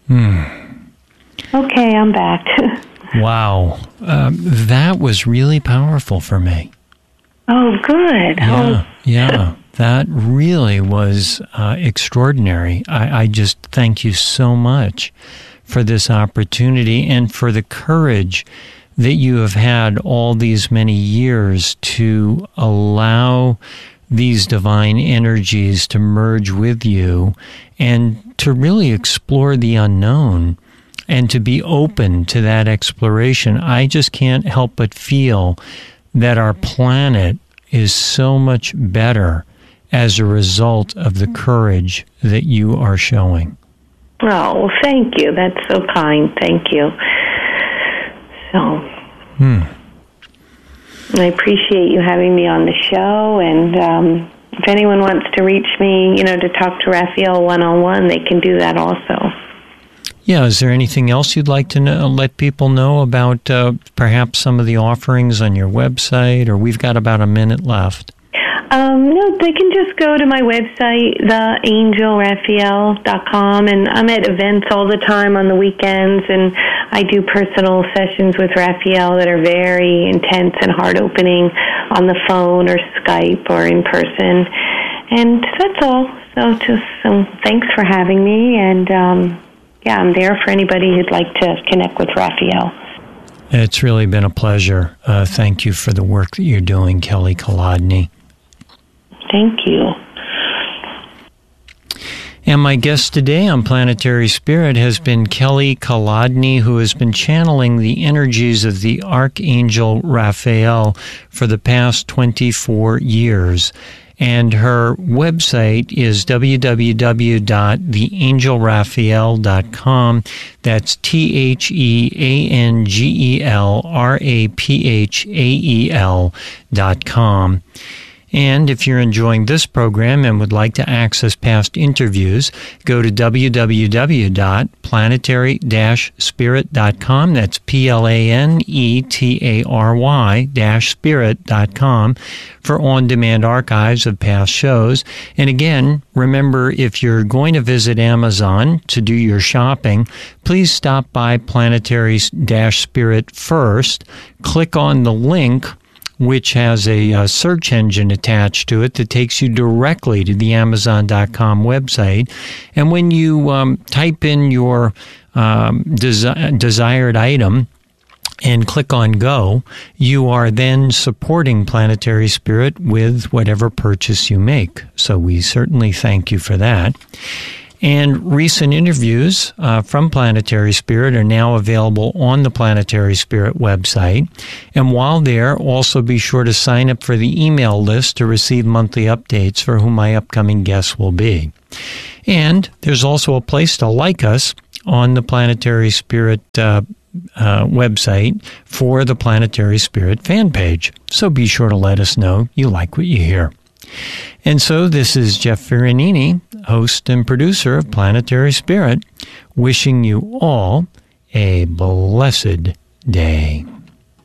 Okay, I'm back. Wow. That was really powerful for me. Oh, good. Yeah. That really was extraordinary. I just thank you so much for this opportunity and for the courage that you have had all these many years to allow these divine energies to merge with you and to really explore the unknown and to be open to that exploration. I just can't help but feel that our planet is so much better as a result of the courage that you are showing. Oh, well, thank you. That's so kind. Thank you. So, I appreciate you having me on the show, and if anyone wants to reach me, to talk to Raphael one-on-one, they can do that also. Yeah, is there anything else you'd like to let people know about perhaps some of the offerings on your website, or we've got about a minute left? No, they can just go to my website, theangelraphael.com, and I'm at events all the time on the weekends, and I do personal sessions with Raphael that are very intense and heart-opening on the phone or Skype or in person. And that's all. So just thanks for having me, and I'm there for anybody who'd like to connect with Raphael. It's really been a pleasure. Thank you for the work that you're doing, Kelly Kolodny. Thank you. And my guest today on Planetary Spirit has been Kelly Kolodny, who has been channeling the energies of the Archangel Raphael for the past 24 years. And her website is www.theangelraphael.com. That's TheAngelRaphael.com. And if you're enjoying this program and would like to access past interviews, go to www.planetary-spirit.com. That's planetary-spirit.com for on-demand archives of past shows. And again, remember, if you're going to visit Amazon to do your shopping, please stop by Planetary-Spirit first. Click on the link which has a search engine attached to it that takes you directly to the Amazon.com website. And when you type in your desired item and click on Go, you are then supporting Planetary Spirit with whatever purchase you make. So we certainly thank you for that. And recent interviews from Planetary Spirit are now available on the Planetary Spirit website. And while there, also be sure to sign up for the email list to receive monthly updates for who my upcoming guests will be. And there's also a place to like us on the Planetary Spirit website for the Planetary Spirit fan page. So be sure to let us know you like what you hear. And so this is Jeff Ferranini, host and producer of Planetary Spirit, wishing you all a blessed day.